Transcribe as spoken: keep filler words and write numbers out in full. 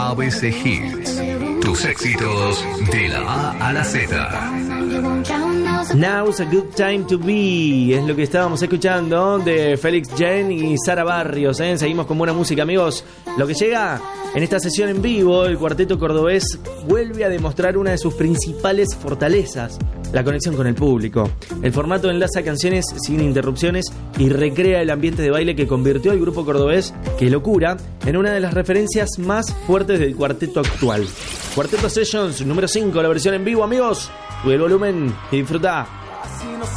A B C Hits. Tus éxitos de la A a la Z. Now's a good time to be. Es lo que estábamos escuchando de Félix Jen y Sara Barrios, ¿eh? Seguimos con buena música, amigos. Lo que llega en esta sesión en vivo, el cuarteto cordobés vuelve a demostrar una de sus principales fortalezas: la conexión con el público. El formato enlaza canciones sin interrupciones y recrea el ambiente de baile que convirtió al grupo cordobés Qué Locura en una de las referencias más fuertes del cuarteto actual. Cuarteto Sessions número cinco, la versión en vivo, amigos. Sube el volumen y disfruta.